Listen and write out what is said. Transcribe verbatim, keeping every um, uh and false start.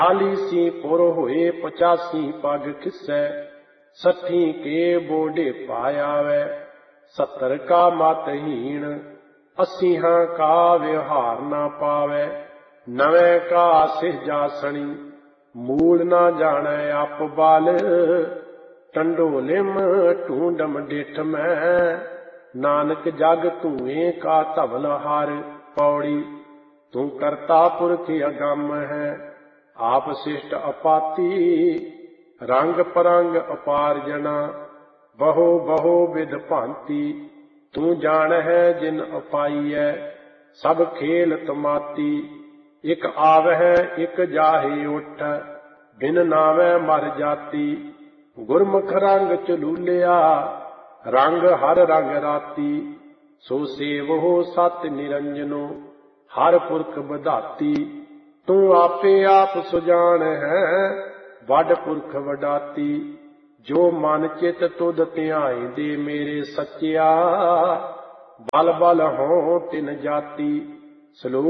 चालीसी पुर होए पचासी पग खिसै, सठी के बोडे पायावै। सत्तर का मतहीन, अस्सीहां का व्यवहार ना पावै। नवे का सिरजासणी, मूल ना जाने आप बाल। टंडोलिम ढूंढम डिठ में, नानक जग धुएं का धवल हार। पौड़ी तू करता पुरख अगम है, आप शिष्ट अपाती। रंग परंग अपार जना, बहु बहु विध भांति। तू जान है जिन अपाईऐ, सब खेल तमाती। एक आवै एक जाहे उठ, बिन नावै मर जाती। गुरमुख रंग चलूलिया, रंग हर रंग राती। सो सेवहो सत निरंजनो, हर पुरख बधाती। तू आपे आप सुजान है, वड पुरख वडाती। जो मन चित तुद ध्याई दे मेरे सच्चिया, बल बल हों तिन जाती। श्लोक